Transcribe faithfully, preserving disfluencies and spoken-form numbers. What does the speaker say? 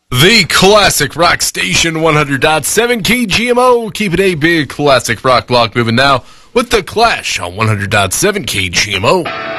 The Classic Rock Station, one hundred point seven K G M O, keeping a big classic rock block moving now with The Clash on one hundred point seven K G M O.